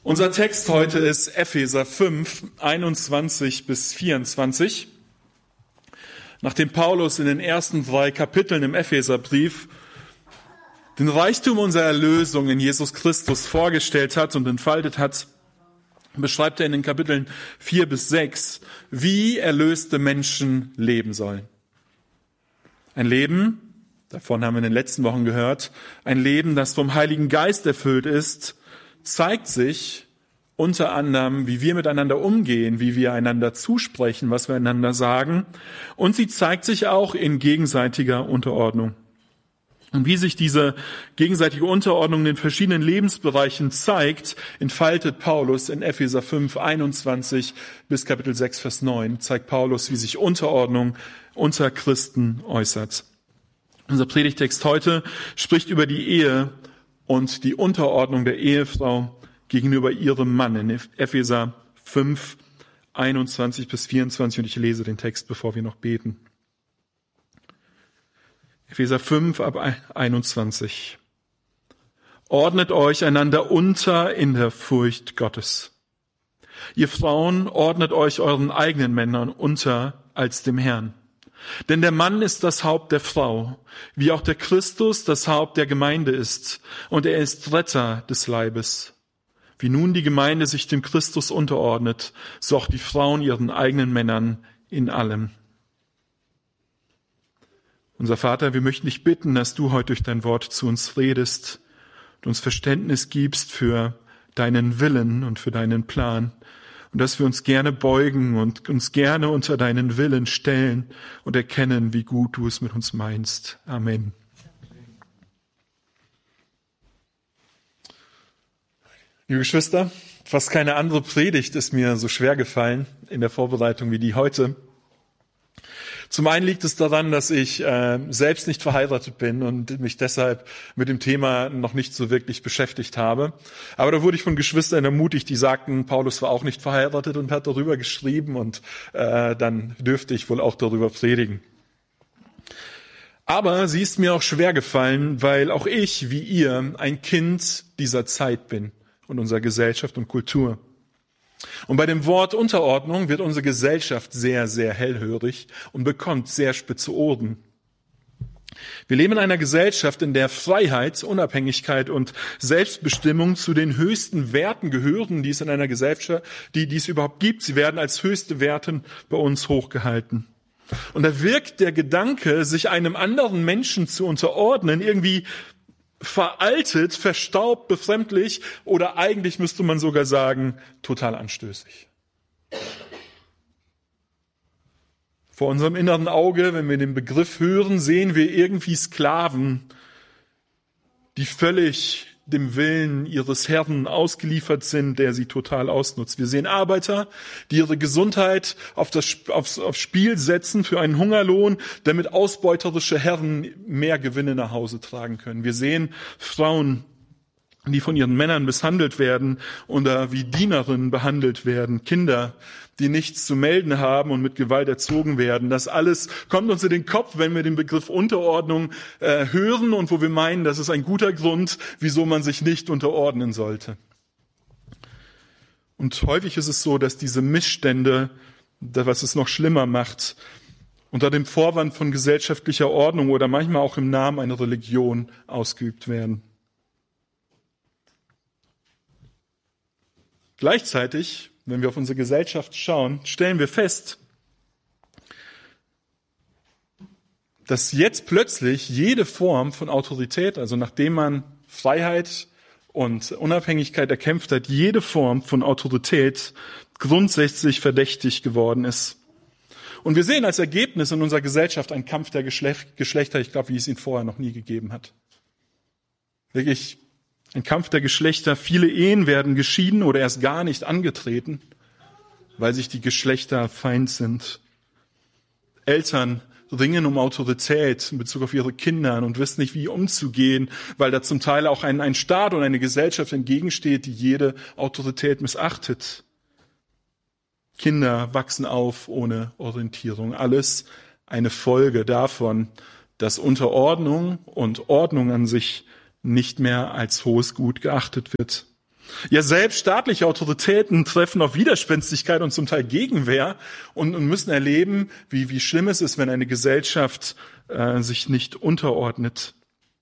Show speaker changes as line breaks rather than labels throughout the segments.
Unser Text heute ist Epheser 5, 21 bis 24. Nachdem Paulus in den ersten 3 Kapiteln im Epheserbrief den Reichtum unserer Erlösung in Jesus Christus vorgestellt hat und entfaltet hat, beschreibt er in den Kapiteln 4 bis 6, wie erlöste Menschen leben sollen. Ein Leben, davon haben wir in den letzten Wochen gehört, ein Leben, das vom Heiligen Geist erfüllt ist, zeigt sich unter anderem, wie wir miteinander umgehen, wie wir einander zusprechen, was wir einander sagen. Und sie zeigt sich auch in gegenseitiger Unterordnung. Und wie sich diese gegenseitige Unterordnung in den verschiedenen Lebensbereichen zeigt, entfaltet Paulus in Epheser 5, 21 bis Kapitel 6, Vers 9, zeigt Paulus, wie sich Unterordnung unter Christen äußert. Unser Predigtext heute spricht über die Ehe und die Unterordnung der Ehefrau gegenüber ihrem Mann in Epheser 5, 21 bis 24. Und ich lese den Text, bevor wir noch beten. Epheser 5 ab 21. Ordnet euch einander unter in der Furcht Gottes. Ihr Frauen, ordnet euch euren eigenen Männern unter als dem Herrn. Denn der Mann ist das Haupt der Frau, wie auch der Christus das Haupt der Gemeinde ist, und er ist Retter des Leibes. Wie nun die Gemeinde sich dem Christus unterordnet, so auch die Frauen ihren eigenen Männern in allem. Unser Vater, wir möchten dich bitten, dass du heute durch dein Wort zu uns redest und uns Verständnis gibst für deinen Willen und für deinen Plan. Und dass wir uns gerne beugen und uns gerne unter deinen Willen stellen und erkennen, wie gut du es mit uns meinst. Amen. Liebe Geschwister, fast keine andere Predigt ist mir so schwer gefallen in der Vorbereitung wie die heute. Zum einen liegt es daran, dass ich selbst nicht verheiratet bin und mich deshalb mit dem Thema noch nicht so wirklich beschäftigt habe. Aber da wurde ich von Geschwistern ermutigt, die sagten, Paulus war auch nicht verheiratet und hat darüber geschrieben und dann dürfte ich wohl auch darüber predigen. Aber sie ist mir auch schwer gefallen, weil auch ich, wie ihr, ein Kind dieser Zeit bin und unserer Gesellschaft und Kultur. Und bei dem Wort Unterordnung wird unsere Gesellschaft sehr, sehr hellhörig und bekommt sehr spitze Ohren. Wir leben in einer Gesellschaft, in der Freiheit, Unabhängigkeit und Selbstbestimmung zu den höchsten Werten gehören, die es in einer Gesellschaft, die es überhaupt gibt. Sie werden als höchste Werte bei uns hochgehalten. Und da wirkt der Gedanke, sich einem anderen Menschen zu unterordnen, irgendwie veraltet, verstaubt, befremdlich oder eigentlich müsste man sogar sagen, total anstößig. Vor unserem inneren Auge, wenn wir den Begriff hören, sehen wir irgendwie Sklaven, die völlig dem Willen ihres Herrn ausgeliefert sind, der sie total ausnutzt. Wir sehen Arbeiter, die ihre Gesundheit aufs Spiel setzen für einen Hungerlohn, damit ausbeuterische Herren mehr Gewinne nach Hause tragen können. Wir sehen Frauen, die von ihren Männern misshandelt werden oder wie Dienerinnen behandelt werden, Kinder, die nichts zu melden haben und mit Gewalt erzogen werden. Das alles kommt uns in den Kopf, wenn wir den Begriff Unterordnung hören und wo wir meinen, das ist ein guter Grund, wieso man sich nicht unterordnen sollte. Und häufig ist es so, dass diese Missstände, was es noch schlimmer macht, unter dem Vorwand von gesellschaftlicher Ordnung oder manchmal auch im Namen einer Religion ausgeübt werden. Gleichzeitig, wenn wir auf unsere Gesellschaft schauen, stellen wir fest, dass jetzt plötzlich jede Form von Autorität, also nachdem man Freiheit und Unabhängigkeit erkämpft hat, jede Form von Autorität grundsätzlich verdächtig geworden ist. Und wir sehen als Ergebnis in unserer Gesellschaft einen Kampf der Geschlechter, ich glaube, wie es ihn vorher noch nie gegeben hat. Wirklich ein Kampf der Geschlechter. Viele Ehen werden geschieden oder erst gar nicht angetreten, weil sich die Geschlechter feind sind. Eltern ringen um Autorität in Bezug auf ihre Kinder und wissen nicht, wie umzugehen, weil da zum Teil auch ein Staat und eine Gesellschaft entgegensteht, die jede Autorität missachtet. Kinder wachsen auf ohne Orientierung. Alles eine Folge davon, dass Unterordnung und Ordnung an sich nicht mehr als hohes Gut geachtet wird. Ja, selbst staatliche Autoritäten treffen auf Widerspenstigkeit und zum Teil Gegenwehr und müssen erleben, wie schlimm es ist, wenn eine Gesellschaft sich nicht unterordnet.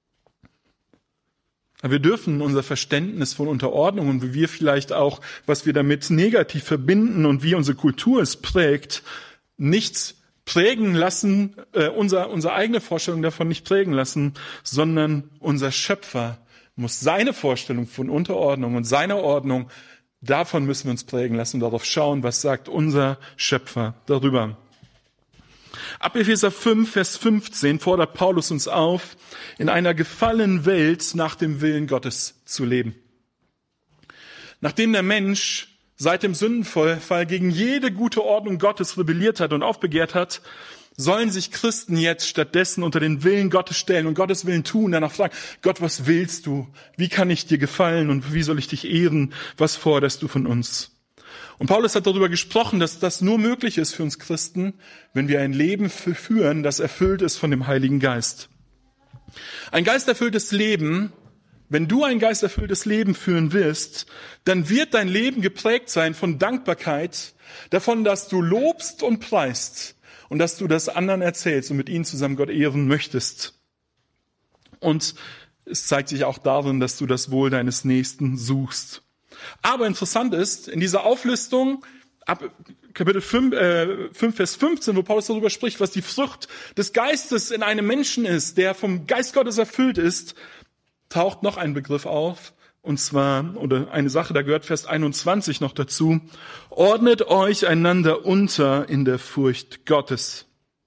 Aber wir dürfen unser Verständnis von Unterordnung und wie wir vielleicht auch, was wir damit negativ verbinden und wie unsere Kultur es prägt, nicht prägen lassen, unsere eigene Vorstellung davon nicht prägen lassen, sondern unser Schöpfer muss seine Vorstellung von Unterordnung und seiner Ordnung, davon müssen wir uns prägen lassen, darauf schauen, was sagt unser Schöpfer darüber. Ab Epheser 5, Vers 15 fordert Paulus uns auf, in einer gefallenen Welt nach dem Willen Gottes zu leben. Nachdem der Mensch seit dem Sündenfall gegen jede gute Ordnung Gottes rebelliert hat und aufbegehrt hat, sollen sich Christen jetzt stattdessen unter den Willen Gottes stellen und Gottes Willen tun, danach fragen, Gott, was willst du? Wie kann ich dir gefallen und wie soll ich dich ehren? Was forderst du von uns? Und Paulus hat darüber gesprochen, dass das nur möglich ist für uns Christen, wenn wir ein Leben führen, das erfüllt ist von dem Heiligen Geist. Ein geisterfülltes Leben, wenn du ein geisterfülltes Leben führen willst, dann wird dein Leben geprägt sein von Dankbarkeit, davon, dass du lobst und preist und dass du das anderen erzählst und mit ihnen zusammen Gott ehren möchtest. Und es zeigt sich auch darin, dass du das Wohl deines Nächsten suchst. Aber interessant ist, in dieser Auflistung ab Kapitel 5, Vers 15, wo Paulus darüber spricht, was die Frucht des Geistes in einem Menschen ist, der vom Geist Gottes erfüllt ist, taucht noch ein Begriff auf, und zwar, oder eine Sache, da gehört Vers 21 noch dazu, ordnet euch einander unter in der Furcht Gottes.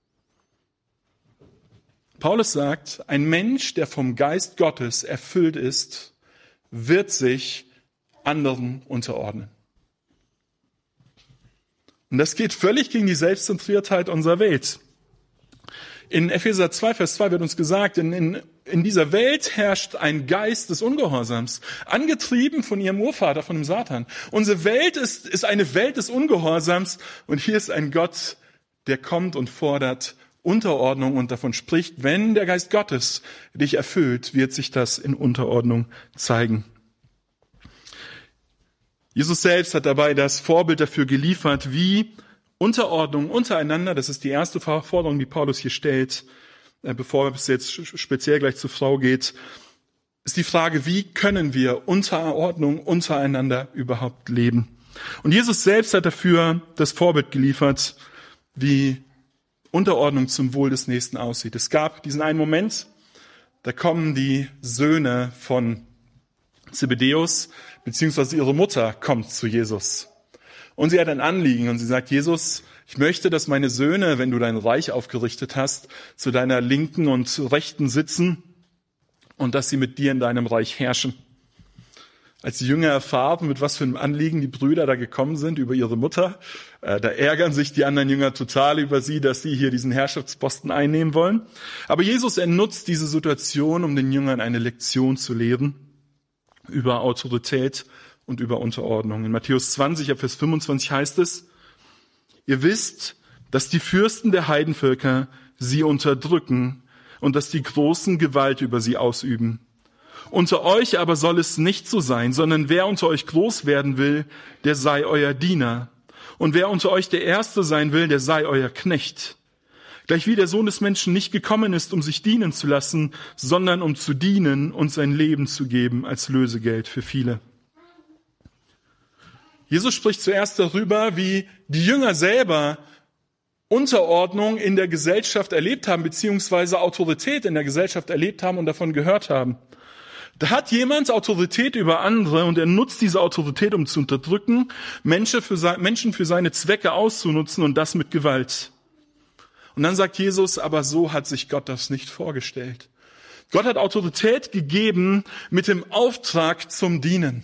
Paulus sagt, ein Mensch, der vom Geist Gottes erfüllt ist, wird sich anderen unterordnen. Und das geht völlig gegen die Selbstzentriertheit unserer Welt. In Epheser 2, Vers 2 wird uns gesagt, in dieser Welt herrscht ein Geist des Ungehorsams, angetrieben von ihrem Urvater, von dem Satan. Unsere Welt ist eine Welt des Ungehorsams und hier ist ein Gott, der kommt und fordert Unterordnung und davon spricht, wenn der Geist Gottes dich erfüllt, wird sich das in Unterordnung zeigen. Jesus selbst hat dabei das Vorbild dafür geliefert, wie Unterordnung untereinander, das ist die erste Forderung, die Paulus hier stellt, bevor es jetzt speziell gleich zur Frau geht, ist die Frage, wie können wir Unterordnung untereinander überhaupt leben? Und Jesus selbst hat dafür das Vorbild geliefert, wie Unterordnung zum Wohl des Nächsten aussieht. Es gab diesen einen Moment, da kommen die Söhne von Zebedäus, beziehungsweise ihre Mutter kommt zu Jesus. Und sie hat ein Anliegen und sie sagt, Jesus, ich möchte, dass meine Söhne, wenn du dein Reich aufgerichtet hast, zu deiner Linken und Rechten sitzen und dass sie mit dir in deinem Reich herrschen. Als die Jünger erfahren, mit was für einem Anliegen die Brüder da gekommen sind über ihre Mutter, da ärgern sich die anderen Jünger total über sie, dass sie hier diesen Herrschaftsposten einnehmen wollen. Aber Jesus, er nutzt diese Situation, um den Jüngern eine Lektion zu lehren über Autorität und über Unterordnung. In Matthäus 20, Vers 25 heißt es, ihr wisst, dass die Fürsten der Heidenvölker sie unterdrücken und dass die Großen Gewalt über sie ausüben. Unter euch aber soll es nicht so sein, sondern wer unter euch groß werden will, der sei euer Diener. Und wer unter euch der Erste sein will, der sei euer Knecht. Gleichwie der Sohn des Menschen nicht gekommen ist, um sich dienen zu lassen, sondern um zu dienen und sein Leben zu geben als Lösegeld für viele. Jesus spricht zuerst darüber, wie die Jünger selber Unterordnung in der Gesellschaft erlebt haben, beziehungsweise Autorität in der Gesellschaft erlebt haben und davon gehört haben. Da hat jemand Autorität über andere und er nutzt diese Autorität, um zu unterdrücken, Menschen für seine Zwecke auszunutzen und das mit Gewalt. Und dann sagt Jesus, aber so hat sich Gott das nicht vorgestellt. Gott hat Autorität gegeben mit dem Auftrag zum Dienen.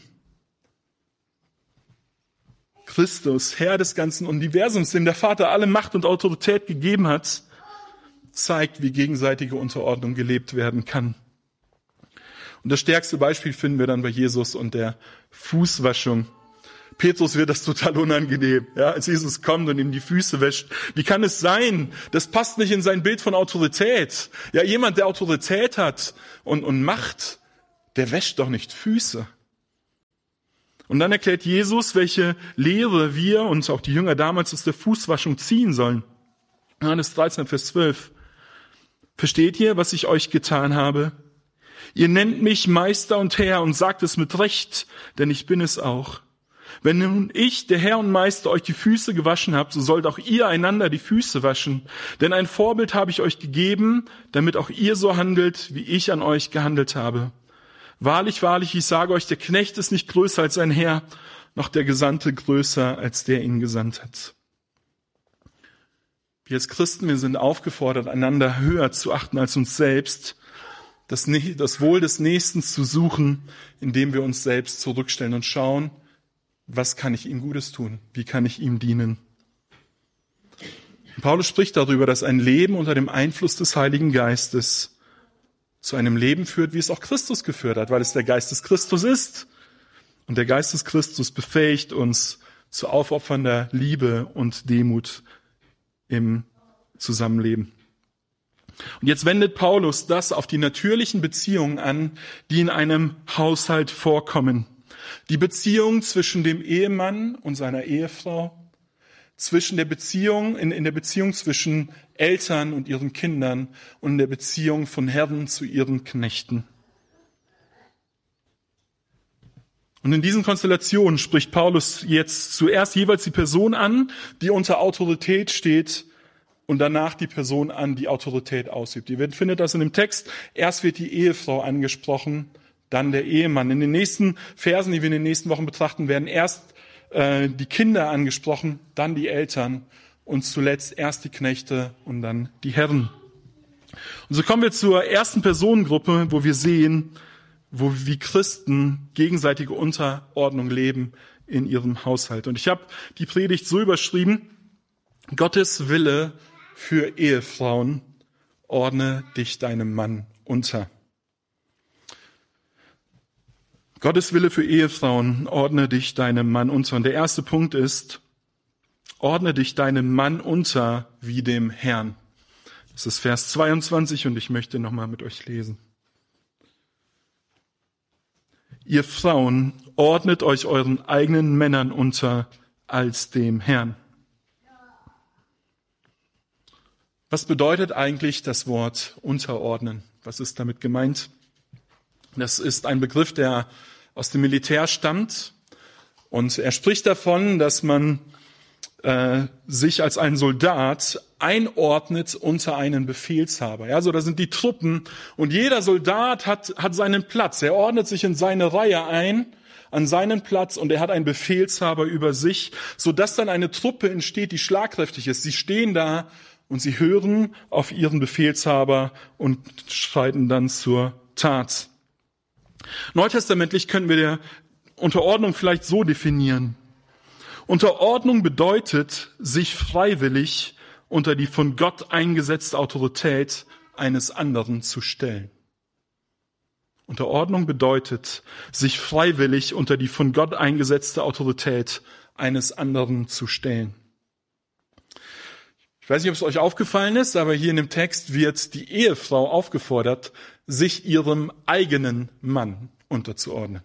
Christus, Herr des ganzen Universums, dem der Vater alle Macht und Autorität gegeben hat, zeigt, wie gegenseitige Unterordnung gelebt werden kann. Und das stärkste Beispiel finden wir dann bei Jesus und der Fußwaschung. Petrus wird das total unangenehm, ja, als Jesus kommt und ihm die Füße wäscht. Wie kann es sein? Das passt nicht in sein Bild von Autorität. Ja, jemand, der Autorität hat und Macht, der wäscht doch nicht Füße. Und dann erklärt Jesus, welche Lehre wir und auch die Jünger damals aus der Fußwaschung ziehen sollen. Johannes 13, Vers 12. Versteht ihr, was ich euch getan habe? Ihr nennt mich Meister und Herr und sagt es mit Recht, denn ich bin es auch. Wenn nun ich, der Herr und Meister, euch die Füße gewaschen habe, so sollt auch ihr einander die Füße waschen. Denn ein Vorbild habe ich euch gegeben, damit auch ihr so handelt, wie ich an euch gehandelt habe. Wahrlich, wahrlich, ich sage euch, der Knecht ist nicht größer als sein Herr, noch der Gesandte größer, als der ihn gesandt hat. Wir als Christen, wir sind aufgefordert, einander höher zu achten als uns selbst, das Wohl des Nächsten zu suchen, indem wir uns selbst zurückstellen und schauen, was kann ich ihm Gutes tun? Wie kann ich ihm dienen? Und Paulus spricht darüber, dass ein Leben unter dem Einfluss des Heiligen Geistes zu einem Leben führt, wie es auch Christus geführt hat, weil es der Geist des Christus ist. Und der Geist des Christus befähigt uns zu aufopfernder Liebe und Demut im Zusammenleben. Und jetzt wendet Paulus das auf die natürlichen Beziehungen an, die in einem Haushalt vorkommen. Die Beziehung zwischen dem Ehemann und seiner Ehefrau, in der Beziehung zwischen Eltern und ihren Kindern und in der Beziehung von Herren zu ihren Knechten. Und in diesen Konstellationen spricht Paulus jetzt zuerst jeweils die Person an, die unter Autorität steht, und danach die Person an, die Autorität ausübt. Ihr findet das in dem Text. Erst wird die Ehefrau angesprochen, dann der Ehemann. In den nächsten Versen, die wir in den nächsten Wochen betrachten, werden erst die Kinder angesprochen, dann die Eltern und zuletzt erst die Knechte und dann die Herren. Und so kommen wir zur ersten Personengruppe, wo wir sehen, wie Christen gegenseitige Unterordnung leben in ihrem Haushalt. Und ich habe die Predigt so überschrieben: Gottes Wille für Ehefrauen, ordne dich deinem Mann unter. Gottes Wille für Ehefrauen, ordne dich deinem Mann unter. Und der erste Punkt ist, ordne dich deinem Mann unter wie dem Herrn. Das ist Vers 22 und ich möchte nochmal mit euch lesen. Ihr Frauen, ordnet euch euren eigenen Männern unter als dem Herrn. Was bedeutet eigentlich das Wort unterordnen? Was ist damit gemeint? Das ist ein Begriff, der aus dem Militär stammt. Und er spricht davon, dass man sich als ein Soldat einordnet unter einen Befehlshaber. Ja, so da sind die Truppen und jeder Soldat hat seinen Platz. Er ordnet sich in seine Reihe ein, an seinen Platz, und er hat einen Befehlshaber über sich, sodass dann eine Truppe entsteht, die schlagkräftig ist. Sie stehen da und sie hören auf ihren Befehlshaber und schreiten dann zur Tat. Neutestamentlich können wir der Unterordnung vielleicht so definieren. Unterordnung bedeutet, sich freiwillig unter die von Gott eingesetzte Autorität eines anderen zu stellen. Unterordnung bedeutet, sich freiwillig unter die von Gott eingesetzte Autorität eines anderen zu stellen. Ich weiß nicht, ob es euch aufgefallen ist, aber hier in dem Text wird die Ehefrau aufgefordert, sich ihrem eigenen Mann unterzuordnen.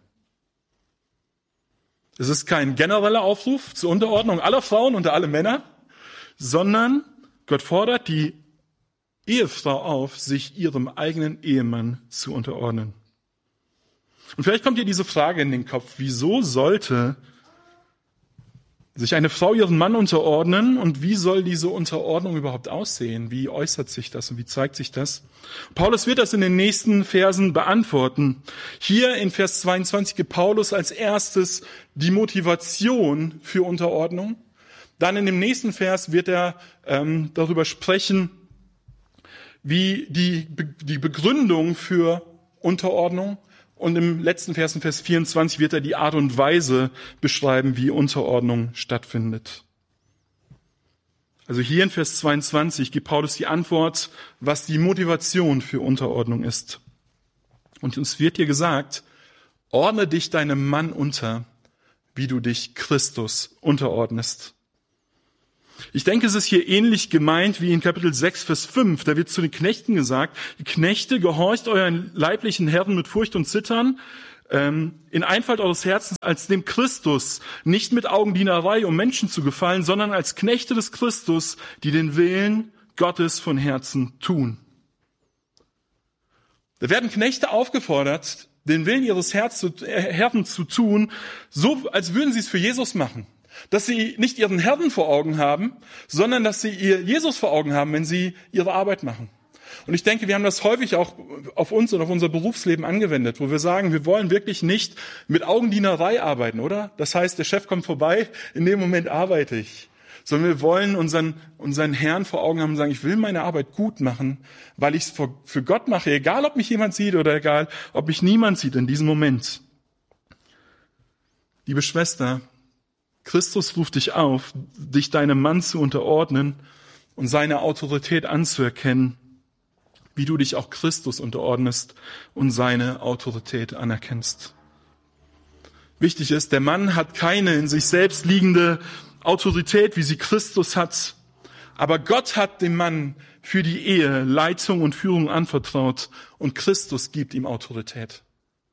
Es ist kein genereller Aufruf zur Unterordnung aller Frauen unter alle Männer, sondern Gott fordert die Ehefrau auf, sich ihrem eigenen Ehemann zu unterordnen. Und vielleicht kommt dir diese Frage in den Kopf: Wieso sollte sich eine Frau ihren Mann unterordnen und wie soll diese Unterordnung überhaupt aussehen? Wie äußert sich das und wie zeigt sich das? Paulus wird das in den nächsten Versen beantworten. Hier in Vers 22 gibt Paulus als erstes die Motivation für Unterordnung. Dann in dem nächsten Vers wird er darüber sprechen, wie die Begründung für Unterordnung. Und im letzten Vers, in Vers 24, wird er die Art und Weise beschreiben, wie Unterordnung stattfindet. Also hier in Vers 22 gibt Paulus die Antwort, was die Motivation für Unterordnung ist. Und uns wird hier gesagt, ordne dich deinem Mann unter, wie du dich Christus unterordnest. Ich denke, es ist hier ähnlich gemeint wie in Kapitel 6, Vers 5. Da wird zu den Knechten gesagt, die Knechte, gehorcht euren leiblichen Herren mit Furcht und Zittern, in Einfalt eures Herzens als dem Christus, nicht mit Augendienerei, um Menschen zu gefallen, sondern als Knechte des Christus, die den Willen Gottes von Herzen tun. Da werden Knechte aufgefordert, den Willen ihres Herrn zu tun, so als würden sie es für Jesus machen. Dass sie nicht ihren Herrn vor Augen haben, sondern dass sie ihr Jesus vor Augen haben, wenn sie ihre Arbeit machen. Und ich denke, wir haben das häufig auch auf uns und auf unser Berufsleben angewendet, wo wir sagen, wir wollen wirklich nicht mit Augendienerei arbeiten, oder? Das heißt, der Chef kommt vorbei, in dem Moment arbeite ich. Sondern wir wollen unseren Herrn vor Augen haben und sagen, ich will meine Arbeit gut machen, weil ich es für Gott mache, egal ob mich jemand sieht oder egal, ob mich niemand sieht in diesem Moment. Liebe Schwester, Christus ruft dich auf, dich deinem Mann zu unterordnen und seine Autorität anzuerkennen, wie du dich auch Christus unterordnest und seine Autorität anerkennst. Wichtig ist, der Mann hat keine in sich selbst liegende Autorität, wie sie Christus hat. Aber Gott hat dem Mann für die Ehe Leitung und Führung anvertraut und Christus gibt ihm Autorität.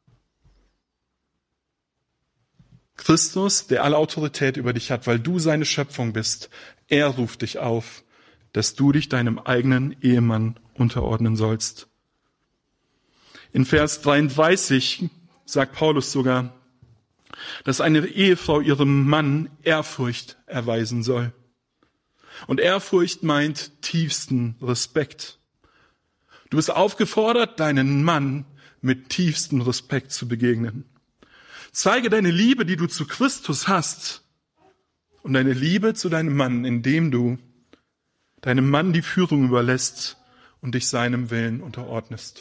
Christus, der alle Autorität über dich hat, weil du seine Schöpfung bist, er ruft dich auf, dass du dich deinem eigenen Ehemann unterordnen sollst. In Vers 33 sagt Paulus sogar, dass eine Ehefrau ihrem Mann Ehrfurcht erweisen soll. Und Ehrfurcht meint tiefsten Respekt. Du bist aufgefordert, deinen Mann mit tiefstem Respekt zu begegnen. Zeige deine Liebe, die du zu Christus hast, und deine Liebe zu deinem Mann, indem du deinem Mann die Führung überlässt und dich seinem Willen unterordnest.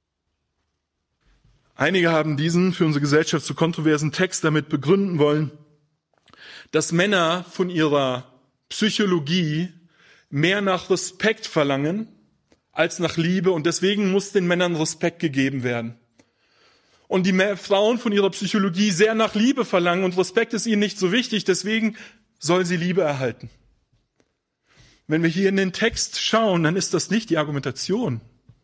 Einige haben diesen für unsere Gesellschaft so kontroversen Text damit begründen wollen, dass Männer von ihrer Psychologie mehr nach Respekt verlangen als nach Liebe und deswegen muss den Männern Respekt gegeben werden. Und die Frauen von ihrer Psychologie sehr nach Liebe verlangen und Respekt ist ihnen nicht so wichtig, deswegen soll sie Liebe erhalten. Wenn wir hier in den Text schauen, dann ist das nicht die Argumentation.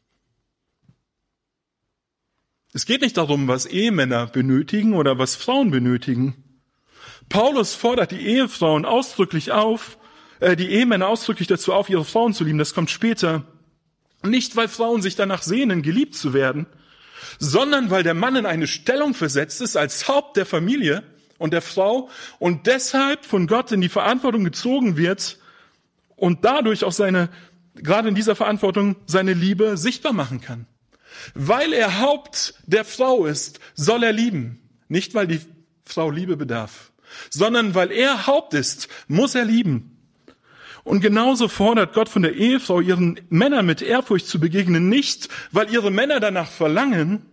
Es geht nicht darum, was Ehemänner benötigen oder was Frauen benötigen. Paulus fordert die Ehefrauen ausdrücklich auf, die Ehemänner ausdrücklich dazu auf, ihre Frauen zu lieben. Das kommt später. Nicht, weil Frauen sich danach sehnen, geliebt zu werden, sondern weil der Mann in eine Stellung versetzt ist als Haupt der Familie und der Frau und deshalb von Gott in die Verantwortung gezogen wird und dadurch auch gerade in dieser Verantwortung seine Liebe sichtbar machen kann. Weil er Haupt der Frau ist, soll er lieben. Nicht, weil die Frau Liebe bedarf, sondern weil er Haupt ist, muss er lieben. Und genauso fordert Gott von der Ehefrau, ihren Männern mit Ehrfurcht zu begegnen, nicht, weil ihre Männer danach verlangen,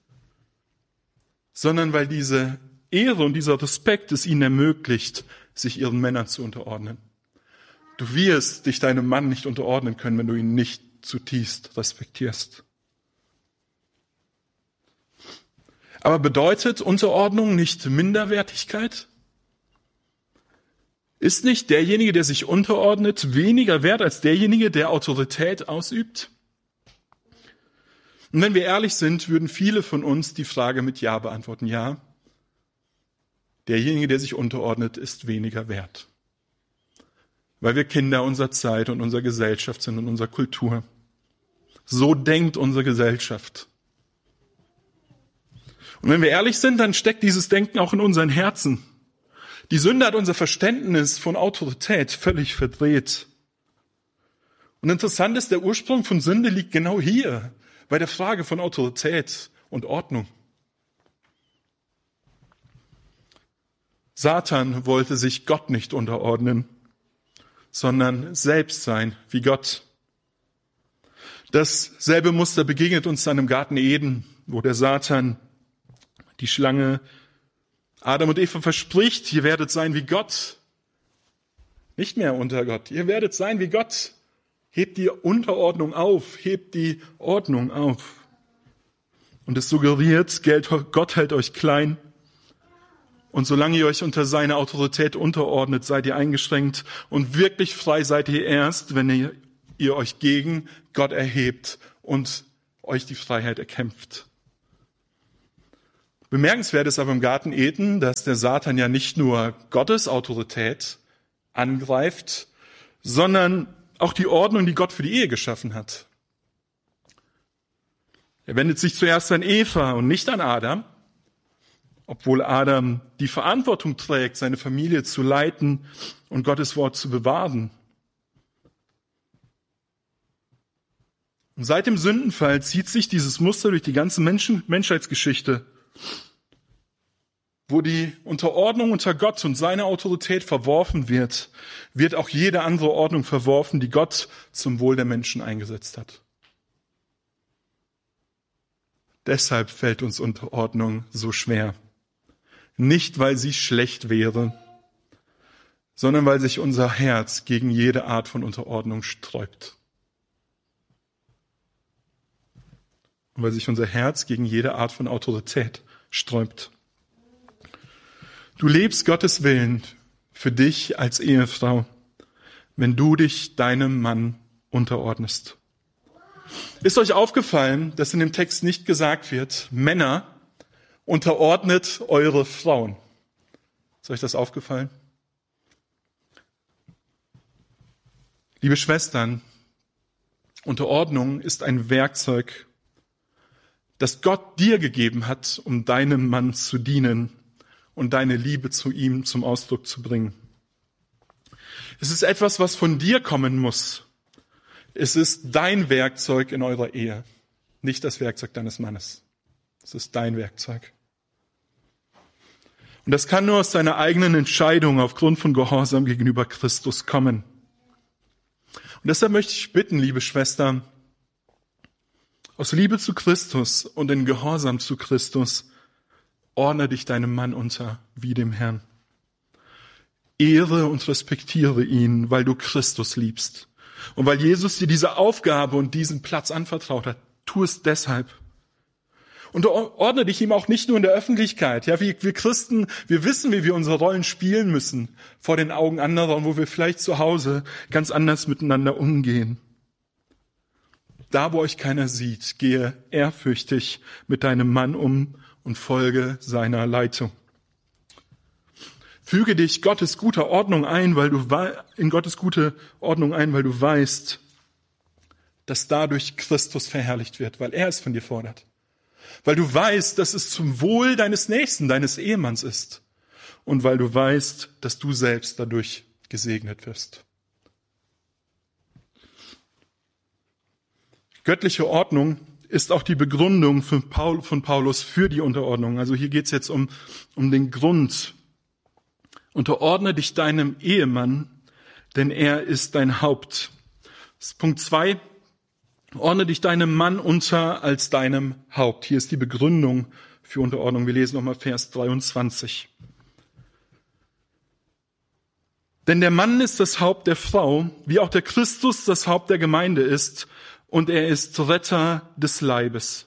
sondern weil diese Ehre und dieser Respekt es ihnen ermöglicht, sich ihren Männern zu unterordnen. Du wirst dich deinem Mann nicht unterordnen können, wenn du ihn nicht zutiefst respektierst. Aber bedeutet Unterordnung nicht Minderwertigkeit? Ist nicht derjenige, der sich unterordnet, weniger wert als derjenige, der Autorität ausübt? Und wenn wir ehrlich sind, würden viele von uns die Frage mit Ja beantworten. Ja, derjenige, der sich unterordnet, ist weniger wert. Weil wir Kinder unserer Zeit und unserer Gesellschaft sind und unserer Kultur. So denkt unsere Gesellschaft. Und wenn wir ehrlich sind, dann steckt dieses Denken auch in unseren Herzen. Die Sünde hat unser Verständnis von Autorität völlig verdreht. Und interessant ist, der Ursprung von Sünde liegt genau hier, bei der Frage von Autorität und Ordnung. Satan wollte sich Gott nicht unterordnen, sondern selbst sein wie Gott. Dasselbe Muster begegnet uns dann im Garten Eden, wo der Satan, die Schlange, Adam und Eva verspricht, ihr werdet sein wie Gott. Nicht mehr unter Gott, ihr werdet sein wie Gott. Hebt die Unterordnung auf, hebt die Ordnung auf. Und es suggeriert, Gott hält euch klein. Und solange ihr euch unter seine Autorität unterordnet, seid ihr eingeschränkt. Und wirklich frei seid ihr erst, wenn ihr euch gegen Gott erhebt und euch die Freiheit erkämpft. Bemerkenswert ist aber im Garten Eden, dass der Satan ja nicht nur Gottes Autorität angreift, sondern auch die Ordnung, die Gott für die Ehe geschaffen hat. Er wendet sich zuerst an Eva und nicht an Adam, obwohl Adam die Verantwortung trägt, seine Familie zu leiten und Gottes Wort zu bewahren. Und seit dem Sündenfall zieht sich dieses Muster durch die ganze Menschheitsgeschichte, wo die Unterordnung unter Gott und seine Autorität verworfen wird, wird auch jede andere Ordnung verworfen, die Gott zum Wohl der Menschen eingesetzt hat. Deshalb fällt uns Unterordnung so schwer. Nicht, weil sie schlecht wäre, sondern weil sich unser Herz gegen jede Art von Unterordnung sträubt. Und weil sich unser Herz gegen jede Art von Autorität sträubt. Du lebst Gottes Willen für dich als Ehefrau, wenn du dich deinem Mann unterordnest. Ist euch aufgefallen, dass in dem Text nicht gesagt wird, Männer, unterordnet eure Frauen? Ist euch das aufgefallen? Liebe Schwestern, Unterordnung ist ein Werkzeug, das Gott dir gegeben hat, um deinem Mann zu dienen und deine Liebe zu ihm zum Ausdruck zu bringen. Es ist etwas, was von dir kommen muss. Es ist dein Werkzeug in eurer Ehe, nicht das Werkzeug deines Mannes. Es ist dein Werkzeug. Und das kann nur aus deiner eigenen Entscheidung aufgrund von Gehorsam gegenüber Christus kommen. Und deshalb möchte ich bitten, liebe Schwester, aus Liebe zu Christus und in Gehorsam zu Christus, ordne dich deinem Mann unter wie dem Herrn. Ehre und respektiere ihn, weil du Christus liebst. Und weil Jesus dir diese Aufgabe und diesen Platz anvertraut hat, tu es deshalb. Und ordne dich ihm auch nicht nur in der Öffentlichkeit. Ja, wir Christen, wir wissen, wie wir unsere Rollen spielen müssen vor den Augen anderer und wo wir vielleicht zu Hause ganz anders miteinander umgehen. Da, wo euch keiner sieht, gehe ehrfürchtig mit deinem Mann um und folge seiner Leitung. Füge dich Gottes guter Ordnung ein, weil du weißt, dass dadurch Christus verherrlicht wird, weil er es von dir fordert. Weil du weißt, dass es zum Wohl deines Nächsten, deines Ehemanns ist. Und weil du weißt, dass du selbst dadurch gesegnet wirst. Göttliche Ordnung ist auch die Begründung von Paulus für die Unterordnung. Also hier geht es jetzt um den Grund. Unterordne dich deinem Ehemann, denn er ist dein Haupt. Das ist Punkt 2. Ordne dich deinem Mann unter als deinem Haupt. Hier ist die Begründung für Unterordnung. Wir lesen nochmal Vers 23. Denn der Mann ist das Haupt der Frau, wie auch der Christus das Haupt der Gemeinde ist, und er ist Retter des Leibes.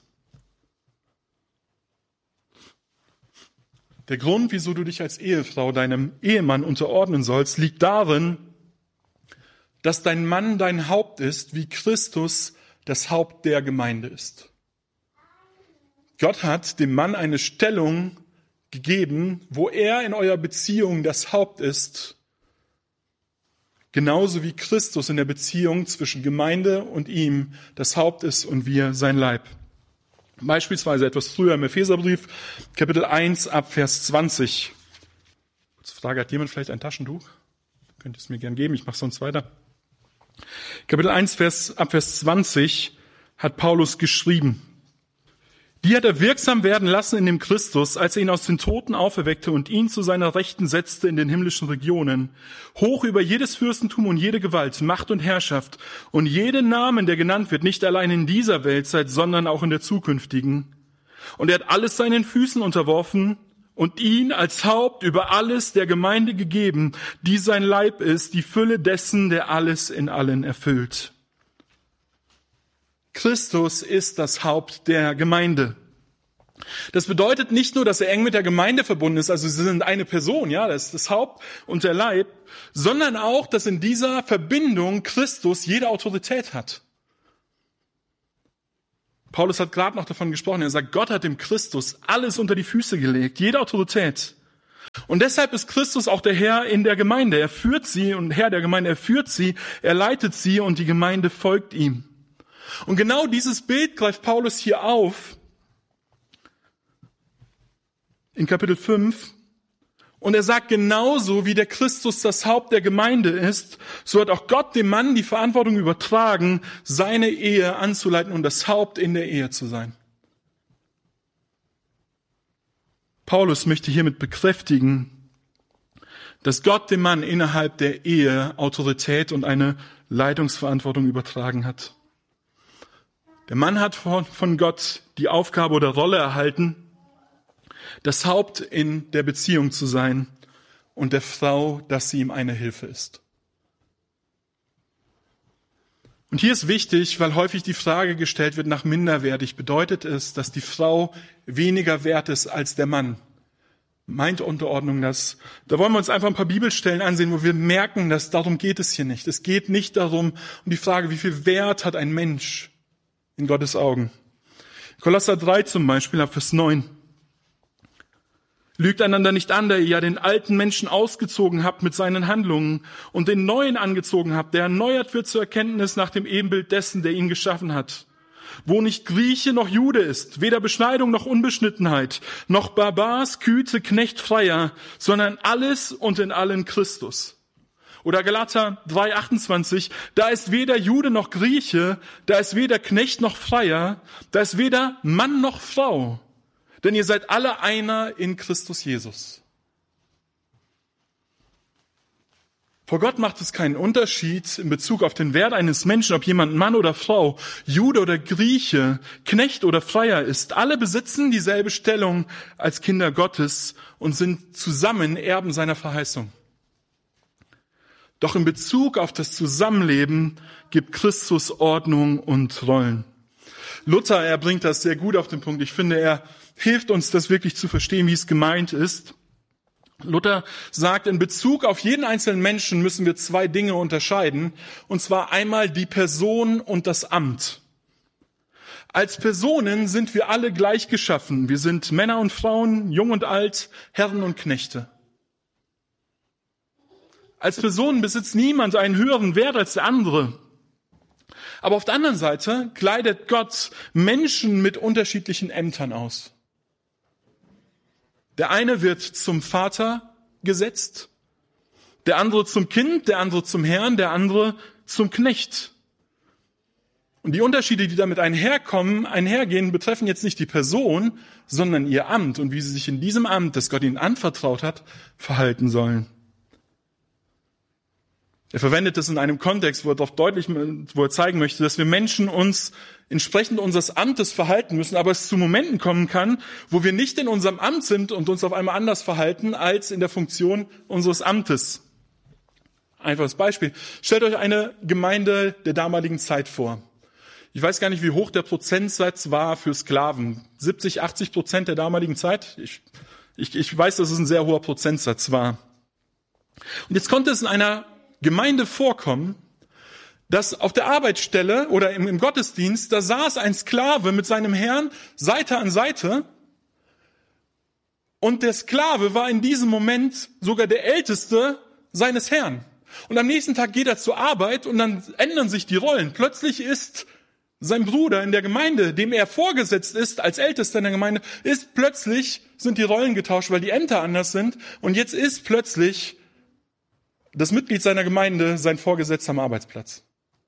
Der Grund, wieso du dich als Ehefrau deinem Ehemann unterordnen sollst, liegt darin, dass dein Mann dein Haupt ist, wie Christus das Haupt der Gemeinde ist. Gott hat dem Mann eine Stellung gegeben, wo er in eurer Beziehung das Haupt ist, genauso wie Christus in der Beziehung zwischen Gemeinde und ihm das Haupt ist und wir sein Leib. Beispielsweise etwas früher im Epheserbrief, Kapitel 1, ab Vers 20. Kurze Frage, hat jemand vielleicht ein Taschentuch? Könnt ihr es mir gern geben, ich mache sonst weiter. Kapitel 1, ab Vers 20 hat Paulus geschrieben: Die hat er wirksam werden lassen in dem Christus, als er ihn aus den Toten auferweckte und ihn zu seiner Rechten setzte in den himmlischen Regionen, hoch über jedes Fürstentum und jede Gewalt, Macht und Herrschaft und jeden Namen, der genannt wird, nicht allein in dieser Weltzeit, sondern auch in der zukünftigen. Und er hat alles seinen Füßen unterworfen und ihn als Haupt über alles der Gemeinde gegeben, die sein Leib ist, die Fülle dessen, der alles in allen erfüllt. Christus ist das Haupt der Gemeinde. Das bedeutet nicht nur, dass er eng mit der Gemeinde verbunden ist, also sie sind eine Person, ja, das ist das Haupt und der Leib, sondern auch, dass in dieser Verbindung Christus jede Autorität hat. Paulus hat gerade noch davon gesprochen, er sagt, Gott hat dem Christus alles unter die Füße gelegt, jede Autorität. Und deshalb ist Christus auch der Herr in der Gemeinde. Er führt sie und Herr der Gemeinde, er führt sie, er leitet sie und die Gemeinde folgt ihm. Und genau dieses Bild greift Paulus hier auf in Kapitel 5. Und er sagt, genauso wie der Christus das Haupt der Gemeinde ist, so hat auch Gott dem Mann die Verantwortung übertragen, seine Ehe anzuleiten und das Haupt in der Ehe zu sein. Paulus möchte hiermit bekräftigen, dass Gott dem Mann innerhalb der Ehe Autorität und eine Leitungsverantwortung übertragen hat. Der Mann hat von Gott die Aufgabe oder Rolle erhalten, das Haupt in der Beziehung zu sein und der Frau, dass sie ihm eine Hilfe ist. Und hier ist wichtig, weil häufig die Frage gestellt wird nach minderwertig. Bedeutet es, dass die Frau weniger wert ist als der Mann? Meint Unterordnung das? Da wollen wir uns einfach ein paar Bibelstellen ansehen, wo wir merken, dass darum geht es hier nicht. Es geht nicht darum, um die Frage, wie viel Wert hat ein Mensch in Gottes Augen. Kolosser 3 zum Beispiel, ab Vers 9. Lügt einander nicht an, da ihr ja den alten Menschen ausgezogen habt mit seinen Handlungen und den neuen angezogen habt, der erneuert wird zur Erkenntnis nach dem Ebenbild dessen, der ihn geschaffen hat. Wo nicht Grieche noch Jude ist, weder Beschneidung noch Unbeschnittenheit, noch Barbar, Skythe, Knecht, Freier, sondern alles und in allen Christus. Oder Galater 3,28, da ist weder Jude noch Grieche, da ist weder Knecht noch Freier, da ist weder Mann noch Frau. Denn ihr seid alle einer in Christus Jesus. Vor Gott macht es keinen Unterschied in Bezug auf den Wert eines Menschen, ob jemand Mann oder Frau, Jude oder Grieche, Knecht oder Freier ist. Alle besitzen dieselbe Stellung als Kinder Gottes und sind zusammen Erben seiner Verheißung. Doch in Bezug auf das Zusammenleben gibt Christus Ordnung und Rollen. Luther, er bringt das sehr gut auf den Punkt. Ich finde, er hilft uns, das wirklich zu verstehen, wie es gemeint ist. Luther sagt, in Bezug auf jeden einzelnen Menschen müssen wir zwei Dinge unterscheiden. Und zwar einmal die Person und das Amt. Als Personen sind wir alle gleich geschaffen. Wir sind Männer und Frauen, jung und alt, Herren und Knechte. Als Personen besitzt niemand einen höheren Wert als der andere. Aber auf der anderen Seite kleidet Gott Menschen mit unterschiedlichen Ämtern aus. Der eine wird zum Vater gesetzt, der andere zum Kind, der andere zum Herrn, der andere zum Knecht. Und die Unterschiede, die damit einhergehen, betreffen jetzt nicht die Person, sondern ihr Amt und wie sie sich in diesem Amt, das Gott ihnen anvertraut hat, verhalten sollen. Er verwendet es in einem Kontext, wo er zeigen möchte, dass wir Menschen uns entsprechend unseres Amtes verhalten müssen, aber es zu Momenten kommen kann, wo wir nicht in unserem Amt sind und uns auf einmal anders verhalten als in der Funktion unseres Amtes. Einfaches Beispiel. Stellt euch eine Gemeinde der damaligen Zeit vor. Ich weiß gar nicht, wie hoch der Prozentsatz war für Sklaven. 70-80% der damaligen Zeit? Ich weiß, dass es ein sehr hoher Prozentsatz war. Und jetzt konnte es in einer Gemeinde vorkommen, dass auf der Arbeitsstelle oder im Gottesdienst, da saß ein Sklave mit seinem Herrn Seite an Seite und der Sklave war in diesem Moment sogar der Älteste seines Herrn. Und am nächsten Tag geht er zur Arbeit und dann ändern sich die Rollen. Plötzlich ist sein Bruder in der Gemeinde, dem er vorgesetzt ist als Ältester in der Gemeinde, sind die Rollen getauscht, weil die Ämter anders sind und jetzt ist plötzlich das Mitglied seiner Gemeinde sein Vorgesetzter am Arbeitsplatz.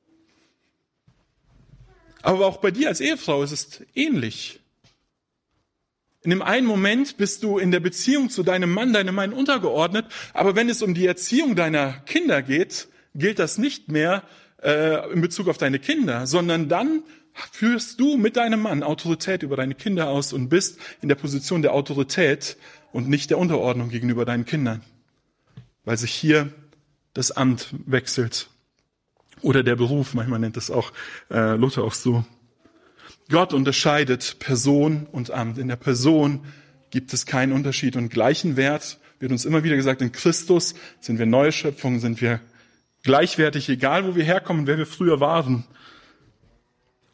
Aber auch bei dir als Ehefrau ist es ähnlich. In dem einen Moment bist du in der Beziehung zu deinem Mann untergeordnet, aber wenn es um die Erziehung deiner Kinder geht, gilt das nicht mehr in Bezug auf deine Kinder, sondern dann führst du mit deinem Mann Autorität über deine Kinder aus und bist in der Position der Autorität und nicht der Unterordnung gegenüber deinen Kindern, weil sich hier das Amt wechselt. Oder der Beruf, manchmal nennt es auch Luther auch so. Gott unterscheidet Person und Amt. In der Person gibt es keinen Unterschied und gleichen Wert, wird uns immer wieder gesagt, in Christus sind wir neue Schöpfungen, sind wir gleichwertig, egal wo wir herkommen, wer wir früher waren.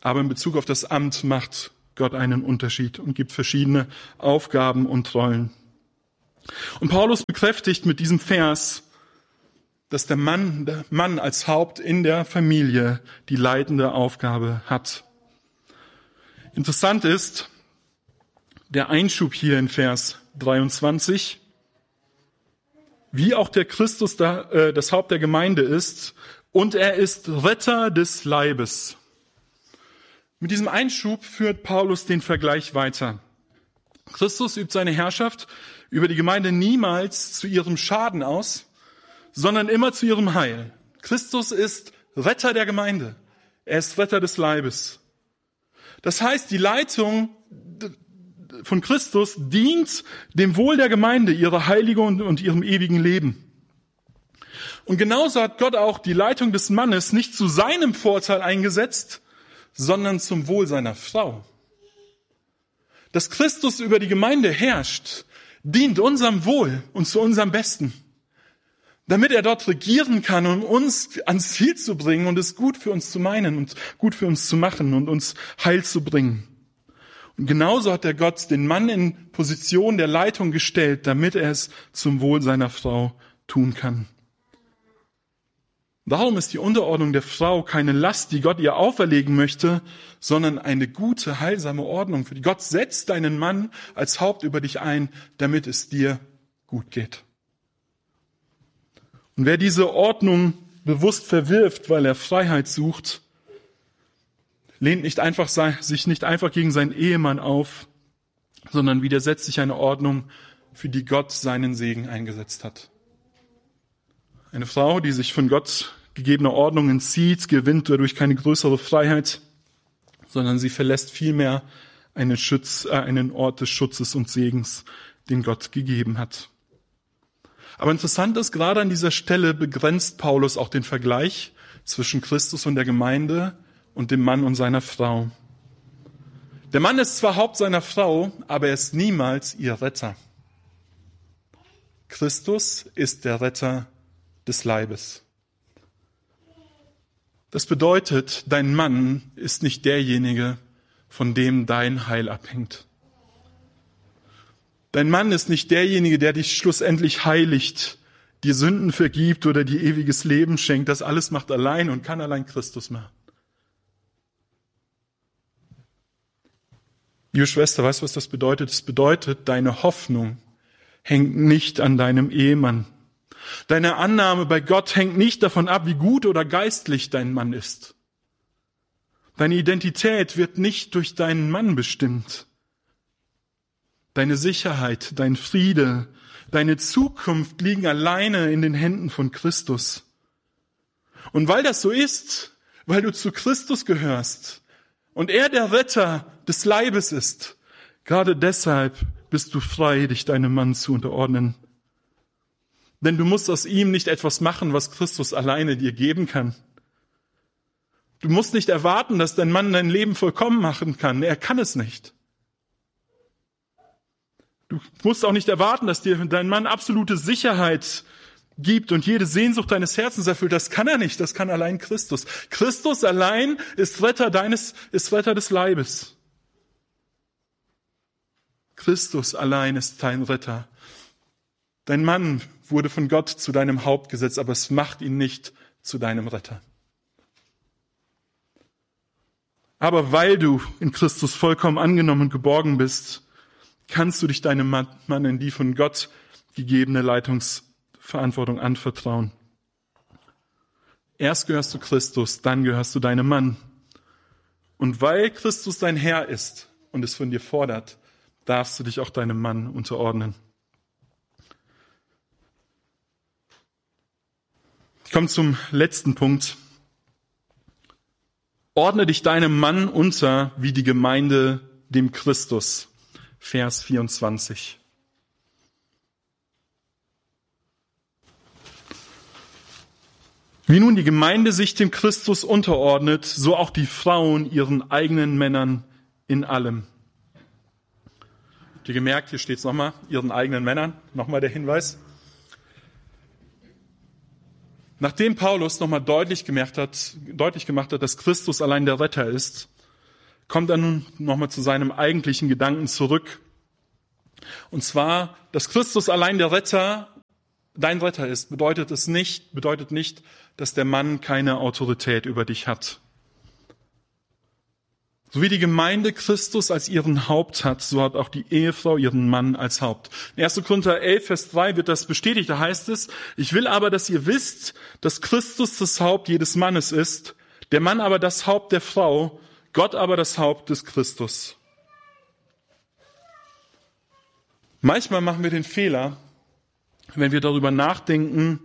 Aber in Bezug auf das Amt macht Gott einen Unterschied und gibt verschiedene Aufgaben und Rollen. Und Paulus bekräftigt mit diesem Vers, dass der Mann als Haupt in der Familie die leitende Aufgabe hat. Interessant ist der Einschub hier in Vers 23, wie auch der Christus das Haupt der Gemeinde ist, und er ist Retter des Leibes. Mit diesem Einschub führt Paulus den Vergleich weiter. Christus übt seine Herrschaft über die Gemeinde niemals zu ihrem Schaden aus, sondern immer zu ihrem Heil. Christus ist Retter der Gemeinde. Er ist Retter des Leibes. Das heißt, die Leitung von Christus dient dem Wohl der Gemeinde, ihrer Heiligung und ihrem ewigen Leben. Und genauso hat Gott auch die Leitung des Mannes nicht zu seinem Vorteil eingesetzt, sondern zum Wohl seiner Frau. Dass Christus über die Gemeinde herrscht, dient unserem Wohl und zu unserem Besten, damit er dort regieren kann, um uns ans Ziel zu bringen und es gut für uns zu meinen und gut für uns zu machen und uns Heil zu bringen. Und genauso hat der Gott den Mann in Position der Leitung gestellt, damit er es zum Wohl seiner Frau tun kann. Darum ist die Unterordnung der Frau keine Last, die Gott ihr auferlegen möchte, sondern eine gute, heilsame Ordnung. Für die Gott setzt deinen Mann als Haupt über dich ein, damit es dir gut geht. Und wer diese Ordnung bewusst verwirft, weil er Freiheit sucht, lehnt sich nicht einfach gegen seinen Ehemann auf, sondern widersetzt sich einer Ordnung, für die Gott seinen Segen eingesetzt hat. Eine Frau, die sich von Gott gegebener Ordnung entzieht, gewinnt dadurch keine größere Freiheit, sondern sie verlässt vielmehr einen Ort des Schutzes und Segens, den Gott gegeben hat. Aber interessant ist, gerade an dieser Stelle begrenzt Paulus auch den Vergleich zwischen Christus und der Gemeinde und dem Mann und seiner Frau. Der Mann ist zwar Haupt seiner Frau, aber er ist niemals ihr Retter. Christus ist der Retter des Leibes. Das bedeutet, dein Mann ist nicht derjenige, von dem dein Heil abhängt. Dein Mann ist nicht derjenige, der dich schlussendlich heiligt, dir Sünden vergibt oder dir ewiges Leben schenkt. Das alles macht allein und kann allein Christus machen. Liebe Schwester, weißt du, was das bedeutet? Es bedeutet, deine Hoffnung hängt nicht an deinem Ehemann. Deine Annahme bei Gott hängt nicht davon ab, wie gut oder geistlich dein Mann ist. Deine Identität wird nicht durch deinen Mann bestimmt. Deine Sicherheit, dein Friede, deine Zukunft liegen alleine in den Händen von Christus. Und weil das so ist, weil du zu Christus gehörst und er der Retter des Leibes ist, gerade deshalb bist du frei, dich deinem Mann zu unterordnen. Denn du musst aus ihm nicht etwas machen, was Christus alleine dir geben kann. Du musst nicht erwarten, dass dein Mann dein Leben vollkommen machen kann. Er kann es nicht. Du musst auch nicht erwarten, dass dir dein Mann absolute Sicherheit gibt und jede Sehnsucht deines Herzens erfüllt. Das kann er nicht. Das kann allein Christus. Christus allein ist Retter des Leibes. Christus allein ist dein Retter. Dein Mann wurde von Gott zu deinem Haupt gesetzt, aber es macht ihn nicht zu deinem Retter. Aber weil du in Christus vollkommen angenommen und geborgen bist, kannst du dich deinem Mann in die von Gott gegebene Leitungsverantwortung anvertrauen. Erst gehörst du Christus, dann gehörst du deinem Mann. Und weil Christus dein Herr ist und es von dir fordert, darfst du dich auch deinem Mann unterordnen. Ich komme zum letzten Punkt. Ordne dich deinem Mann unter wie die Gemeinde dem Christus. Vers 24. Wie nun die Gemeinde sich dem Christus unterordnet, so auch die Frauen ihren eigenen Männern in allem. Habt ihr gemerkt, hier steht es nochmal, ihren eigenen Männern, nochmal der Hinweis. Nachdem Paulus nochmal deutlich gemacht hat, dass Christus allein der Retter ist, kommt er nun nochmal zu seinem eigentlichen Gedanken zurück. Und zwar, dass Christus allein der Retter, dein Retter ist, bedeutet nicht, dass der Mann keine Autorität über dich hat. So wie die Gemeinde Christus als ihren Haupt hat, so hat auch die Ehefrau ihren Mann als Haupt. In 1. Korinther 11, Vers 3 wird das bestätigt. Da heißt es, ich will aber, dass ihr wisst, dass Christus das Haupt jedes Mannes ist, der Mann aber das Haupt der Frau, Gott aber das Haupt des Christus. Manchmal machen wir den Fehler, wenn wir darüber nachdenken,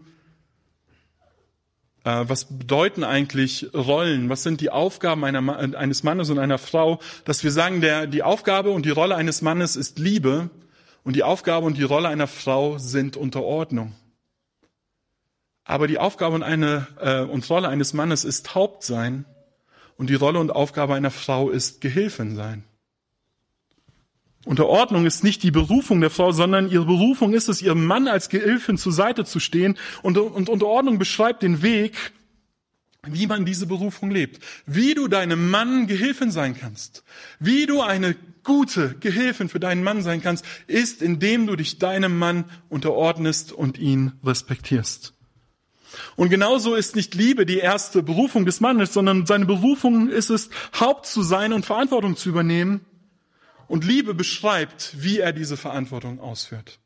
was bedeuten eigentlich Rollen, was sind die Aufgaben eines Mannes und einer Frau, dass wir sagen, die Aufgabe und die Rolle eines Mannes ist Liebe und die Aufgabe und die Rolle einer Frau sind Unterordnung. Aber die Aufgabe und Rolle eines Mannes ist Haupt sein und die Rolle und Aufgabe einer Frau ist Gehilfin sein. Unterordnung ist nicht die Berufung der Frau, sondern ihre Berufung ist es, ihrem Mann als Gehilfin zur Seite zu stehen. Und Unterordnung beschreibt den Weg, wie man diese Berufung lebt. Wie du deinem Mann Gehilfin sein kannst. Wie du eine gute Gehilfin für deinen Mann sein kannst, ist, indem du dich deinem Mann unterordnest und ihn respektierst. Und genauso ist nicht Liebe die erste Berufung des Mannes, sondern seine Berufung ist es, Haupt zu sein und Verantwortung zu übernehmen. Und Liebe beschreibt, wie er diese Verantwortung ausführt.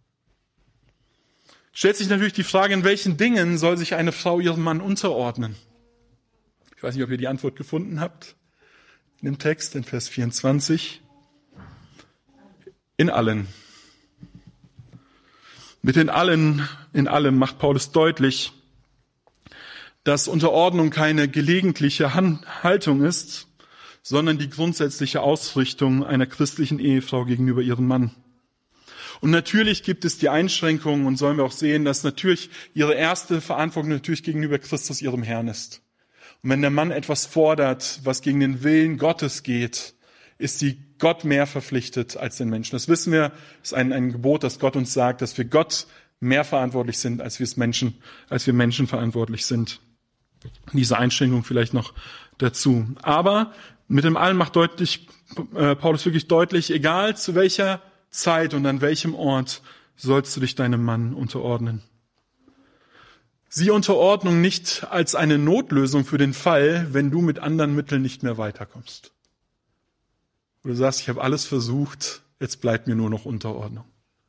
Stellt sich natürlich die Frage, in welchen Dingen soll sich eine Frau ihrem Mann unterordnen? Ich weiß nicht, ob ihr die Antwort gefunden habt in dem Text, in Vers 24. In allen. Mit in allem macht Paulus deutlich, dass Unterordnung keine gelegentliche Haltung ist, sondern die grundsätzliche Ausrichtung einer christlichen Ehefrau gegenüber ihrem Mann. Und natürlich gibt es die Einschränkungen und sollen wir auch sehen, dass natürlich ihre erste Verantwortung natürlich gegenüber Christus, ihrem Herrn ist. Und wenn der Mann etwas fordert, was gegen den Willen Gottes geht, ist sie Gott mehr verpflichtet als den Menschen. Das wissen wir, das ist ein Gebot, das Gott uns sagt, dass wir Gott mehr verantwortlich sind, als wir Menschen verantwortlich sind. Diese Einschränkung vielleicht noch dazu. Aber mit dem Allen macht Paulus wirklich deutlich, egal zu welcher Zeit und an welchem Ort sollst du dich deinem Mann unterordnen. Sieh Unterordnung nicht als eine Notlösung für den Fall, wenn du mit anderen Mitteln nicht mehr weiterkommst. Wo du sagst, ich habe alles versucht, jetzt bleibt mir nur noch Unterordnung.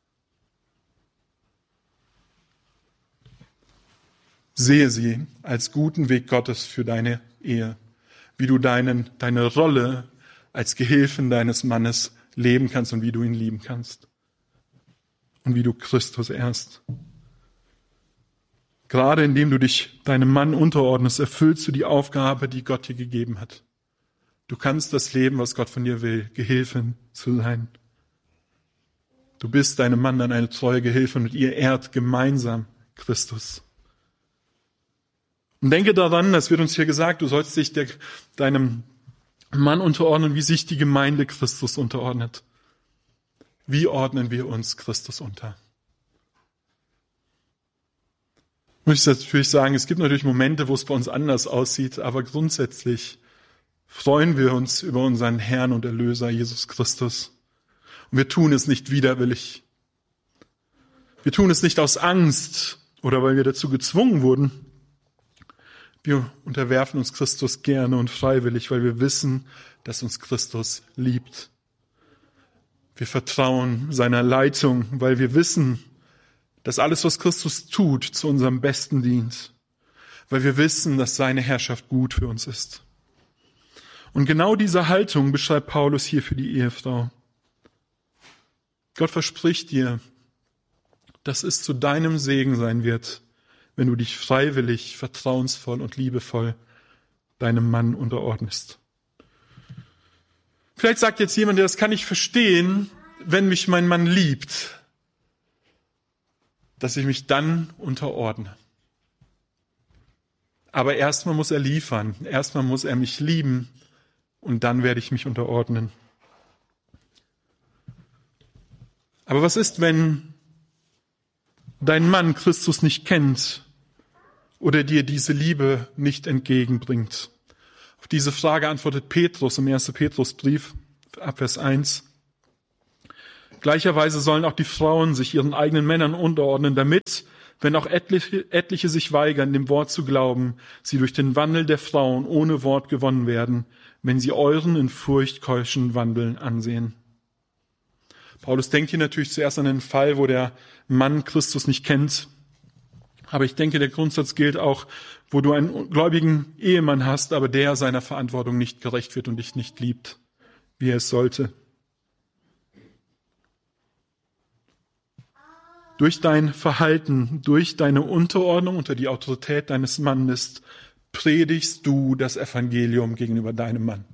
Sehe sie als guten Weg Gottes für deine Ehe, wie du deine Rolle als Gehilfin deines Mannes leben kannst und wie du ihn lieben kannst. Und wie du Christus ehrst. Gerade indem du dich deinem Mann unterordnest, erfüllst du die Aufgabe, die Gott dir gegeben hat. Du kannst das leben, was Gott von dir will, Gehilfin zu sein. Du bist deinem Mann dann eine treue Gehilfin und ihr ehrt gemeinsam Christus. Und denke daran, das wird uns hier gesagt, du sollst dich deinem Mann unterordnen, wie sich die Gemeinde Christus unterordnet. Wie ordnen wir uns Christus unter? Muss ich natürlich sagen, es gibt natürlich Momente, wo es bei uns anders aussieht, aber grundsätzlich freuen wir uns über unseren Herrn und Erlöser Jesus Christus. Und wir tun es nicht widerwillig. Wir tun es nicht aus Angst oder weil wir dazu gezwungen wurden. Wir unterwerfen uns Christus gerne und freiwillig, weil wir wissen, dass uns Christus liebt. Wir vertrauen seiner Leitung, weil wir wissen, dass alles, was Christus tut, zu unserem Besten dient. Weil wir wissen, dass seine Herrschaft gut für uns ist. Und genau diese Haltung beschreibt Paulus hier für die Ehefrau. Gott verspricht dir, dass es zu deinem Segen sein wird, wenn du dich freiwillig, vertrauensvoll und liebevoll deinem Mann unterordnest. Vielleicht sagt jetzt jemand, das kann ich verstehen, wenn mich mein Mann liebt, dass ich mich dann unterordne. Aber erstmal muss er liefern, erstmal muss er mich lieben und dann werde ich mich unterordnen. Aber was ist, wenn dein Mann Christus nicht kennt oder dir diese Liebe nicht entgegenbringt? Auf diese Frage antwortet Petrus im 1. Petrusbrief, ab Vers 1. Gleicherweise sollen auch die Frauen sich ihren eigenen Männern unterordnen, damit, wenn auch etliche sich weigern, dem Wort zu glauben, sie durch den Wandel der Frauen ohne Wort gewonnen werden, wenn sie euren in Furcht keuschen Wandel ansehen. Paulus denkt hier natürlich zuerst an einen Fall, wo der Mann Christus nicht kennt. Aber ich denke, der Grundsatz gilt auch, wo du einen gläubigen Ehemann hast, aber der seiner Verantwortung nicht gerecht wird und dich nicht liebt, wie er es sollte. Durch dein Verhalten, durch deine Unterordnung unter die Autorität deines Mannes predigst du das Evangelium gegenüber deinem Mann.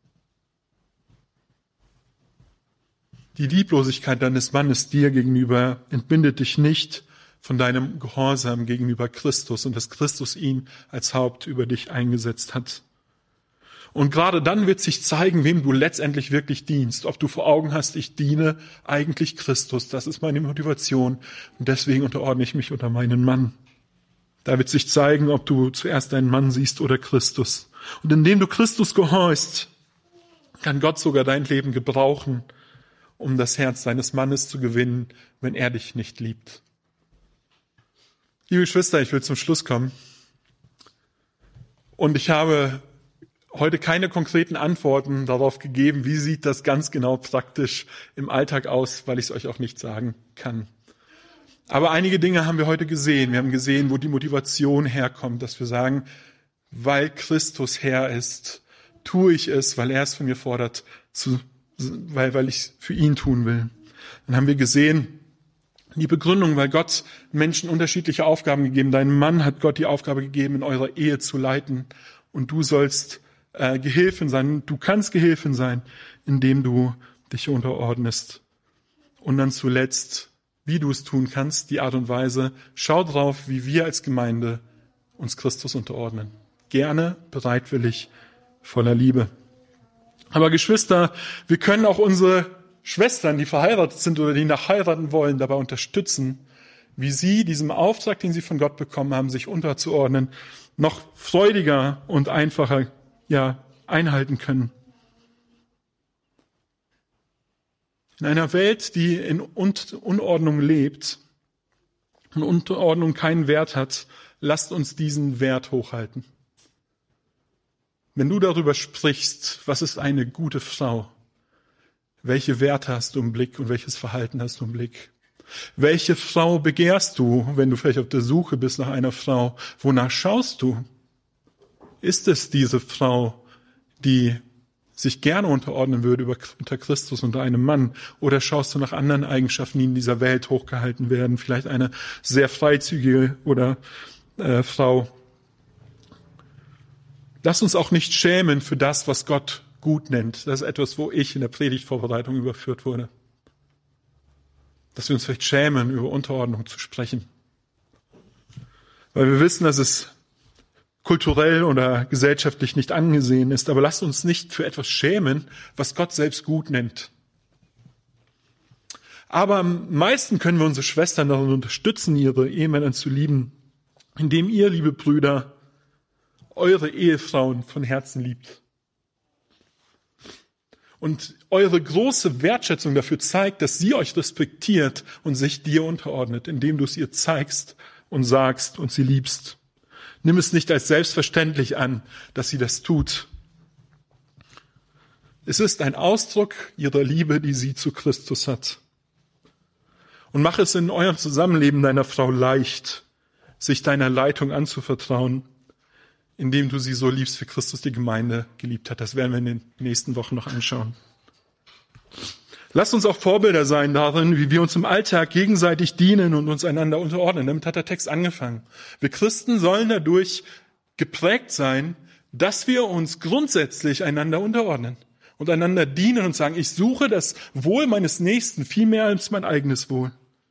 Die Lieblosigkeit deines Mannes dir gegenüber entbindet dich nicht von deinem Gehorsam gegenüber Christus und dass Christus ihn als Haupt über dich eingesetzt hat. Und gerade dann wird sich zeigen, wem du letztendlich wirklich dienst. Ob du vor Augen hast, ich diene eigentlich Christus. Das ist meine Motivation. Und deswegen unterordne ich mich unter meinen Mann. Da wird sich zeigen, ob du zuerst deinen Mann siehst oder Christus. Und indem du Christus gehorchst, kann Gott sogar dein Leben gebrauchen, um das Herz deines Mannes zu gewinnen, wenn er dich nicht liebt. Liebe Geschwister, ich will zum Schluss kommen. Und ich habe heute keine konkreten Antworten darauf gegeben, wie sieht das ganz genau praktisch im Alltag aus, weil ich es euch auch nicht sagen kann. Aber einige Dinge haben wir heute gesehen. Wir haben gesehen, wo die Motivation herkommt, dass wir sagen, weil Christus Herr ist, tue ich es, weil er es von mir fordert, weil ich es für ihn tun will. Dann haben wir gesehen, die Begründung, weil Gott Menschen unterschiedliche Aufgaben gegeben. Deinem Mann hat Gott die Aufgabe gegeben, in eurer Ehe zu leiten. Und du sollst Gehilfin sein. Du kannst Gehilfin sein, indem du dich unterordnest. Und dann zuletzt, wie du es tun kannst, die Art und Weise. Schau drauf, wie wir als Gemeinde uns Christus unterordnen. Gerne, bereitwillig, voller Liebe. Aber Geschwister, wir können auch unsere Schwestern, die verheiratet sind oder die noch heiraten wollen, dabei unterstützen, wie sie diesem Auftrag, den sie von Gott bekommen haben, sich unterzuordnen, noch freudiger und einfacher einhalten können. In einer Welt, die in Unordnung lebt und Unterordnung keinen Wert hat, lasst uns diesen Wert hochhalten. Wenn du darüber sprichst, was ist eine gute Frau? Welche Werte hast du im Blick und welches Verhalten hast du im Blick? Welche Frau begehrst du, wenn du vielleicht auf der Suche bist nach einer Frau? Wonach schaust du? Ist es diese Frau, die sich gerne unterordnen würde unter Christus, unter einem Mann? Oder schaust du nach anderen Eigenschaften, die in dieser Welt hochgehalten werden? Vielleicht eine sehr freizügige Frau. Lass uns auch nicht schämen für das, was Gott gut nennt. Das ist etwas, wo ich in der Predigtvorbereitung überführt wurde. Dass wir uns vielleicht schämen, über Unterordnung zu sprechen. Weil wir wissen, dass es kulturell oder gesellschaftlich nicht angesehen ist. Aber lasst uns nicht für etwas schämen, was Gott selbst gut nennt. Aber am meisten können wir unsere Schwestern darin unterstützen, ihre Ehemänner zu lieben, indem ihr, liebe Brüder, eure Ehefrauen von Herzen liebt. Und eure große Wertschätzung dafür zeigt, dass sie euch respektiert und sich dir unterordnet, indem du es ihr zeigst und sagst und sie liebst. Nimm es nicht als selbstverständlich an, dass sie das tut. Es ist ein Ausdruck ihrer Liebe, die sie zu Christus hat. Und mach es in eurem Zusammenleben deiner Frau leicht, sich deiner Leitung anzuvertrauen, indem du sie so liebst, wie Christus die Gemeinde geliebt hat. Das werden wir in den nächsten Wochen noch anschauen. Lasst uns auch Vorbilder sein darin, wie wir uns im Alltag gegenseitig dienen und uns einander unterordnen. Damit hat der Text angefangen. Wir Christen sollen dadurch geprägt sein, dass wir uns grundsätzlich einander unterordnen und einander dienen und sagen, ich suche das Wohl meines Nächsten viel mehr als mein eigenes Wohl.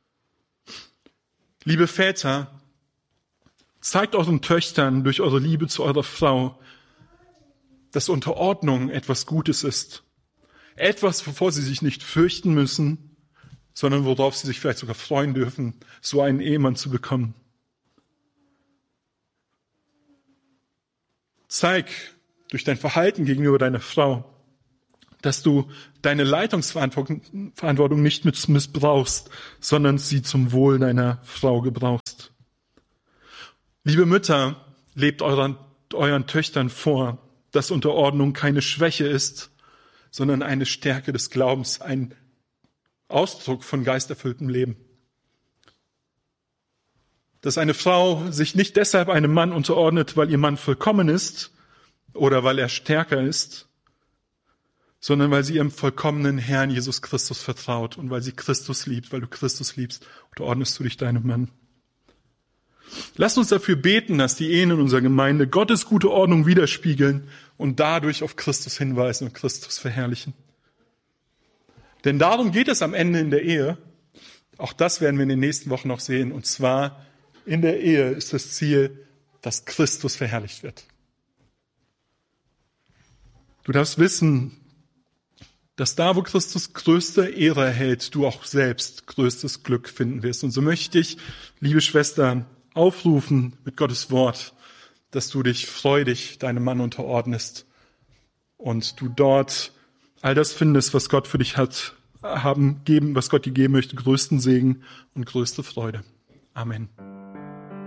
Liebe Väter, zeigt euren Töchtern durch eure Liebe zu eurer Frau, dass Unterordnung etwas Gutes ist. Etwas, wovor sie sich nicht fürchten müssen, sondern worauf sie sich vielleicht sogar freuen dürfen, so einen Ehemann zu bekommen. Zeig durch dein Verhalten gegenüber deiner Frau, dass du deine Leitungsverantwortung nicht missbrauchst, sondern sie zum Wohl deiner Frau gebrauchst. Liebe Mütter, lebt euren Töchtern vor, dass Unterordnung keine Schwäche ist, sondern eine Stärke des Glaubens, ein Ausdruck von geisterfülltem Leben. Dass eine Frau sich nicht deshalb einem Mann unterordnet, weil ihr Mann vollkommen ist oder weil er stärker ist, sondern weil sie ihrem vollkommenen Herrn Jesus Christus vertraut und weil sie Christus liebt. Weil du Christus liebst, unterordnest du dich deinem Mann. Lasst uns dafür beten, dass die Ehen in unserer Gemeinde Gottes gute Ordnung widerspiegeln und dadurch auf Christus hinweisen und Christus verherrlichen. Denn darum geht es am Ende in der Ehe. Auch das werden wir in den nächsten Wochen noch sehen. Und zwar in der Ehe ist das Ziel, dass Christus verherrlicht wird. Du darfst wissen, dass da, wo Christus größte Ehre erhält, du auch selbst größtes Glück finden wirst. Und so möchte ich, liebe Schwester, aufrufen mit Gottes Wort, dass du dich freudig deinem Mann unterordnest und du dort all das findest, was Gott für dich was Gott dir geben möchte, größten Segen und größte Freude. Amen.